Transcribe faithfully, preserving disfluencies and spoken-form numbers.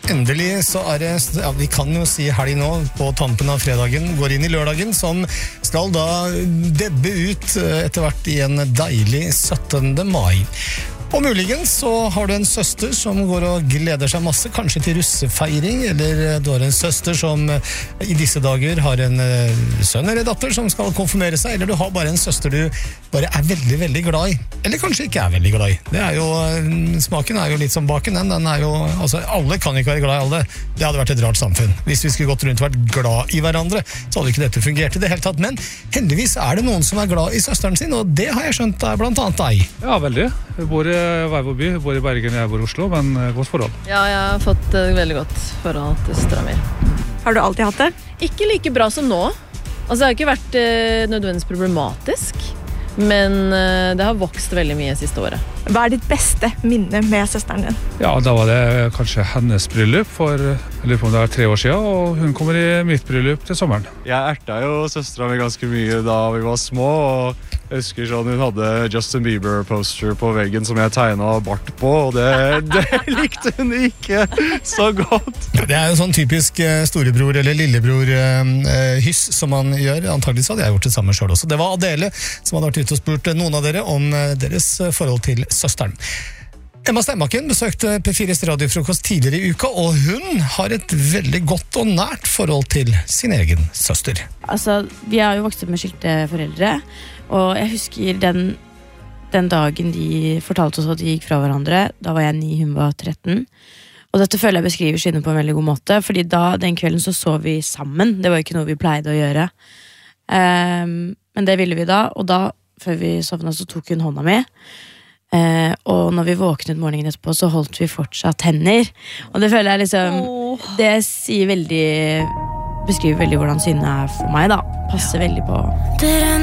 Endelig så er det, ja, vi kan jo si helg nå på tampen av fredagen, går inn i lørdagen, som skal da debbe ut etter hvert i en deilig syttende mai. Og muligens så har du en søster som går og gleder seg masse, kanskje til russefeiring, eller du har en søster som i disse dager har en sønn eller datter som skal konfirmere seg, eller du har bare en søster du bare er veldig, veldig glad i, eller kanskje ikke er veldig glad i. Det er jo, smaken er jo litt som baken, den, den er jo, altså alle kan ikke være glad i alle. Det hadde vært et rart samfunn. Hvis vi skulle gått rundt og vært glad i hverandre, så hadde ikke dette fungert i det hele tatt, men heldigvis er det noen som er glad i søsteren sin, og det har jeg skjønt er blant annet deg. Ja, veldig. Vi bor i hver vår by, jeg bor i Bergen, jeg bor i Oslo, men godt forhold. Ja, jeg har fått et veldig godt forhold til søstera mi. Har du alltid hatt det? Ikke like bra som nå. Altså, det har ikke vært eh, nødvendigvis problematisk, men eh, det har vokst veldig mye siste året. Hva er ditt beste minne med søsteren din? Ja, da var det kanskje hennes bryllup for, jeg lurer på om det er tre år siden, og hun kommer i mitt bryllup til sommeren. Jeg erta jo søstera mi ganske mye da vi var små, og jeg husker sånn, hun hadde Justin Bieber-poster på veggen som jeg tegnet bart på, og det, det likte hun ikke så godt. Ja, det er jo sånn typisk storebror eller lillebror-hyss som man gjør. Antageligvis hadde jeg gjort det samme selv også. Det var Adele som hadde vært ute og spurt noen av dere om deres forhold til søsteren. Emma Stenbakken besøkte P fires radiofrokost tidligere i uka, og hun har et veldig godt og nært forhold til sin egen søster. Altså, vi har jo vokst opp med skilte foreldre, og jeg husker den, den dagen de fortalte oss at de gikk fra hverandre. Da var jeg ni, hun var tretten. Og dette føler jeg beskriver skinnet på en veldig god måte, fordi da, den kvelden så sov vi sammen. Det var ikke noe vi pleide å gjøre. Um, men det ville vi da, og da, før vi sovnet, så tok hun hånda mi. Uh, og når vi våknet morgenen etterpå, så holdt vi fortsatt hender. Og det føler jeg liksom, oh. det sier veldig, beskriver veldig hvordan synet er for meg da. Passer veldig på.